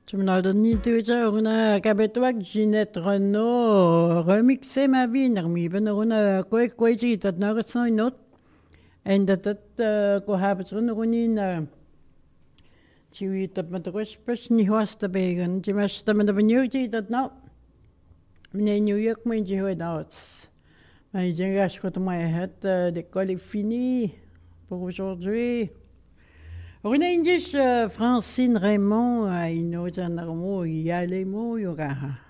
Tu m'as donné tout ça, on a kabetwak Ginette Renault, remixé ma vie, narmi, ben on a quoi j'ai t'as n'a pas une autre, et dat ko habet on ronin, tu t'as pas trop spèche ni hosta began, tu m'as t'as pas venu j'ai t'as n'a, mais New York moi j'ai eu d'autres, mais j'ai gâché quand moi l'école est finie pour aujourd'hui. On a indice Francine Raymond, une autre en armo, il y a les mots, il y aura.